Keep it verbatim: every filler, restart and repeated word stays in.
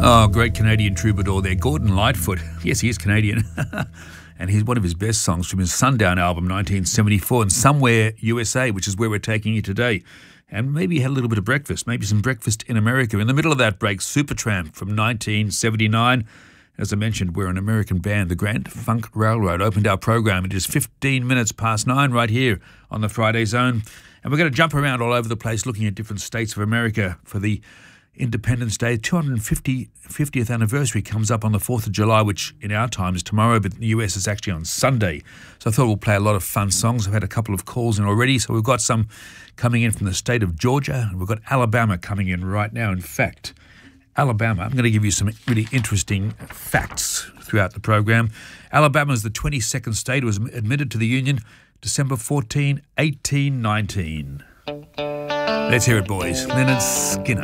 Oh, great Canadian troubadour there, Gordon Lightfoot. Yes, he is Canadian. And he's one of his best songs from his Sundown album, nineteen seventy-four, and Somewhere U S A, which is where we're taking you today. And maybe you had a little bit of breakfast, maybe some breakfast in America. In the middle of that break, Supertramp from nineteen seventy-nine. As I mentioned, we're an American band. The Grand Funk Railroad opened our program. It is fifteen minutes past nine right here on the Friday Zone. And we're going to jump around all over the place looking at different states of America for the Independence Day. two hundred fiftieth anniversary comes up on the fourth of July, which in our time is tomorrow, but in the U S is actually on Sunday. So I thought we'll play a lot of fun songs. I've had a couple of calls in already, so we've got some coming in from the state of Georgia, and we've got Alabama coming in right now. In fact, Alabama, I'm going to give you some really interesting facts throughout the program. Alabama is the twenty-second state. It was admitted to the Union December fourteenth, eighteen nineteen. Let's hear it, boys. Leonard Skinner.